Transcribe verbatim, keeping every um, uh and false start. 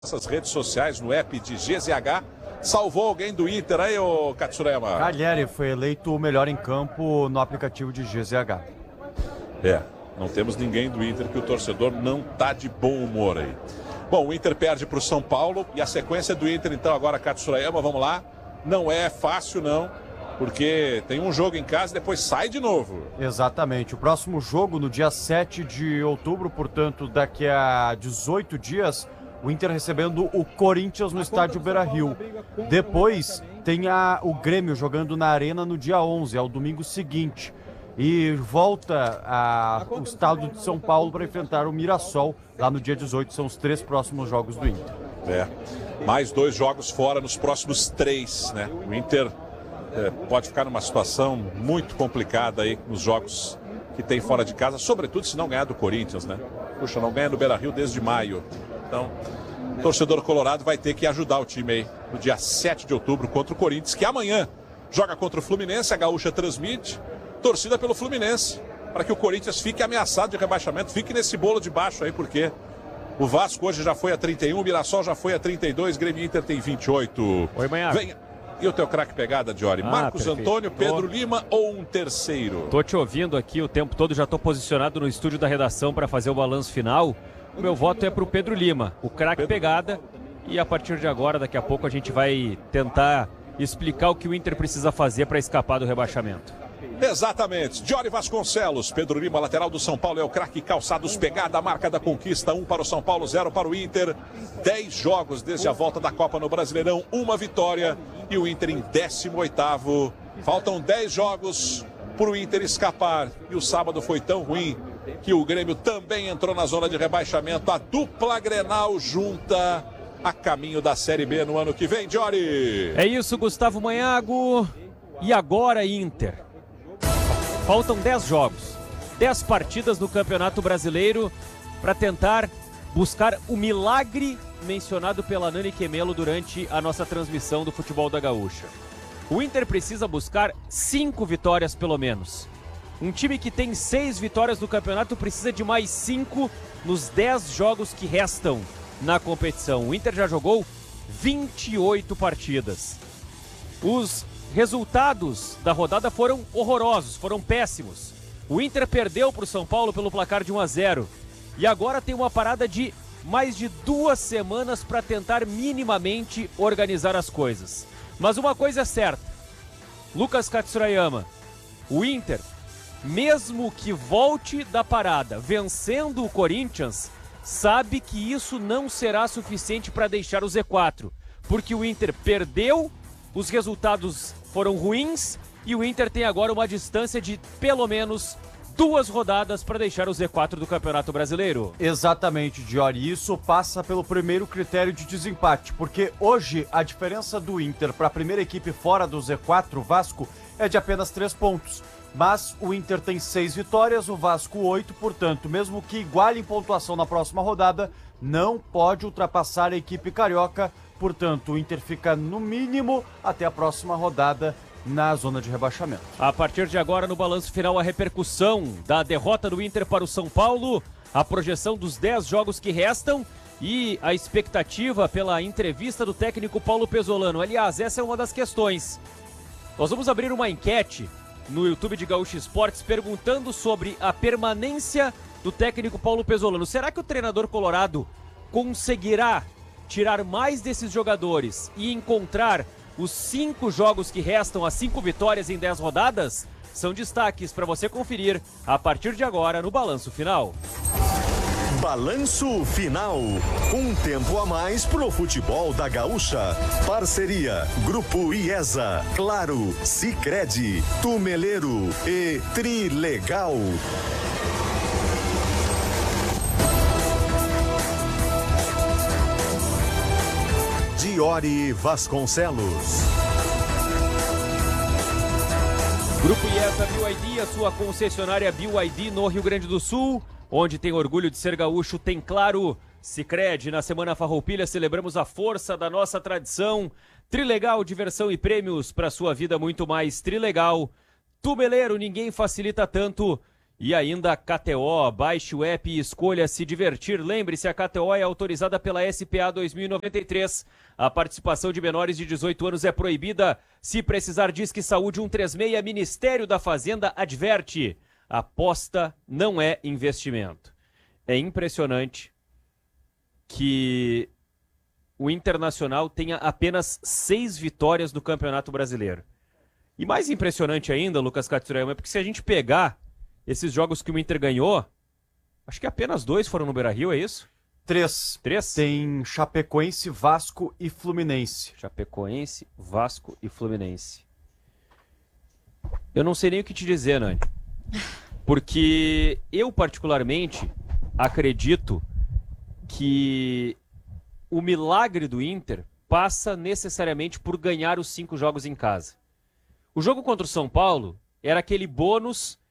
Essas redes sociais, no app de G Z H, salvou alguém do Inter aí, ô Katsurema? Calheri foi eleito o melhor em campo no aplicativo de G Z H. É, não temos ninguém do Inter que o torcedor não tá de bom humor aí. Bom, o Inter perde para o São Paulo e a sequência do Inter, então, agora, Katsurema, vamos lá. Não é fácil, não, porque tem um jogo em casa e depois sai de novo. Exatamente. O próximo jogo, no dia sete de outubro, portanto, daqui a dezoito dias, o Inter recebendo o Corinthians no estádio Beira-Rio. Depois tem a, o Grêmio jogando na Arena no dia onze, é o domingo seguinte. E volta ao estado de São Paulo para enfrentar o Mirassol lá no dia dezoito. São os três próximos jogos do Inter. É, mais dois jogos fora nos próximos três, né? O Inter é, pode ficar numa situação muito complicada aí nos jogos que tem fora de casa, sobretudo se não ganhar do Corinthians, né? Puxa, não ganha no Beira-Rio desde maio. Então, o torcedor colorado vai ter que ajudar o time aí no dia sete de outubro contra o Corinthians, que amanhã joga contra o Fluminense. A Gaúcha transmite, torcida pelo Fluminense, para que o Corinthians fique ameaçado de rebaixamento, fique nesse bolo de baixo aí, porque o Vasco hoje já foi a trinta e um, o Mirassol já foi a trinta e dois, Grêmio Inter tem vinte e oito. Oi, manhã. Vem. E o teu craque pegada, Diori? Ah, Marcos perfeito. Antônio, Pedro Tô... Lima ou um terceiro? Tô te ouvindo aqui o tempo todo, já tô posicionado no estúdio da redação para fazer o balanço final. O meu voto é pro Pedro Lima, o craque pegada. E a partir de agora, daqui a pouco, a gente vai tentar explicar o que o Inter precisa fazer para escapar do rebaixamento. Exatamente. Diori Vasconcelos, Pedro Lima, lateral do São Paulo, é o craque. Calçados pegada, a marca da conquista, um para o São Paulo, zero para o Inter. Dez jogos desde a volta da Copa no Brasileirão, uma vitória e o Inter em décimo oitavo. Faltam dez jogos para o Inter escapar e o sábado foi tão ruim que o Grêmio também entrou na zona de rebaixamento. A dupla Grenal junta a caminho da Série B no ano que vem, Diori. É isso, Gustavo Manhago. E agora, Inter. Faltam dez jogos, dez partidas no Campeonato Brasileiro para tentar buscar o milagre mencionado pela Nani Quemelo durante a nossa transmissão do Futebol da Gaúcha. O Inter precisa buscar cinco vitórias pelo menos. Um time que tem seis vitórias no campeonato precisa de mais cinco nos dez jogos que restam na competição. O Inter já jogou vinte e oito partidas. Os resultados da rodada foram horrorosos, foram péssimos. O Inter perdeu para o São Paulo pelo placar de um a zero. E agora tem uma parada de mais de duas semanas para tentar minimamente organizar as coisas. Mas uma coisa é certa, Lucas Katsurayama, o Inter, mesmo que volte da parada vencendo o Corinthians, sabe que isso não será suficiente para deixar o Z quatro. Porque o Inter perdeu, os resultados foram ruins e o Inter tem agora uma distância de pelo menos duas rodadas para deixar o Z quatro do Campeonato Brasileiro. Exatamente, Diori. Isso passa pelo primeiro critério de desempate, porque hoje a diferença do Inter para a primeira equipe fora do Z quatro, Vasco, é de apenas três pontos. Mas o Inter tem seis vitórias, o Vasco oito, portanto, mesmo que iguale em pontuação na próxima rodada, não pode ultrapassar a equipe carioca. Portanto, o Inter fica no mínimo até a próxima rodada na zona de rebaixamento. A partir de agora, no balanço final, a repercussão da derrota do Inter para o São Paulo, a projeção dos dez jogos que restam e a expectativa pela entrevista do técnico Paulo Pesolano. Aliás, essa é uma das questões. Nós vamos abrir uma enquete no YouTube de Gaúcha Esportes perguntando sobre a permanência do técnico Paulo Pesolano. Será que o treinador colorado conseguirá tirar mais desses jogadores e encontrar os cinco jogos que restam, as cinco vitórias em dez rodadas? São destaques para você conferir a partir de agora no Balanço Final. Balanço Final. Um tempo a mais pro futebol da Gaúcha. Parceria Grupo IESA, Claro, Sicredi, Tumeleiro e Trilegal. Diori Vasconcelos. Grupo IESA B Y D, a sua concessionária B Y D no Rio Grande do Sul, onde tem orgulho de ser gaúcho, tem Claro, Sicredi. Na Semana Farroupilha celebramos a força da nossa tradição. Trilegal, diversão e prêmios para sua vida muito mais Trilegal. Tumeleiro, ninguém facilita tanto. E ainda a K T O, baixe o app e escolha se divertir. Lembre-se, a K T O é autorizada pela S P A dois mil e noventa e três. A participação de menores de dezoito anos é proibida. Se precisar, Disque Saúde um três seis, Ministério da Fazenda adverte. Aposta não é investimento. É impressionante que o Internacional tenha apenas seis vitórias no Campeonato Brasileiro. E mais impressionante ainda, Lucas Katsurayama, é porque se a gente pegar esses jogos que o Inter ganhou, acho que apenas dois foram no Beira-Rio, é isso? Três. Três? Tem Chapecoense, Vasco e Fluminense. Chapecoense, Vasco e Fluminense. Eu não sei nem o que te dizer, Nani. Porque eu, particularmente, acredito que o milagre do Inter passa necessariamente por ganhar os cinco jogos em casa. O jogo contra o São Paulo era aquele bônus